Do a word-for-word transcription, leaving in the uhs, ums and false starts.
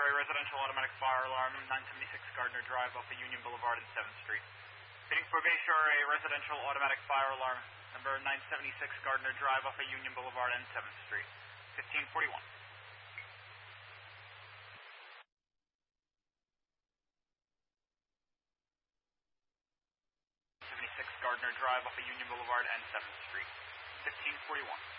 a residential automatic fire alarm, nine seventy-six Gardner Drive off of Union Boulevard and seventh Street. Bidding for Bayshore, a residential automatic fire alarm, number nine seventy-six Gardner Drive off of Union Boulevard and seventh Street. fifteen forty-one. seventy-six Gardner Drive off of Union Boulevard and seventh Street. fifteen forty-one.